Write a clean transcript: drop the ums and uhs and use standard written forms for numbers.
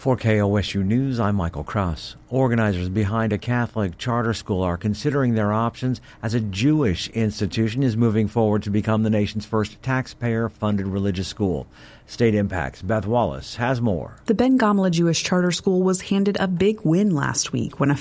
For KOSU News, I'm Michael Cross. Organizers behind a Catholic charter school are considering their options as a Jewish institution is moving forward to become the nation's first taxpayer-funded religious school. State Impact's Beth Wallace has more. The Ben Gamla Jewish Charter School was handed a big win last week when a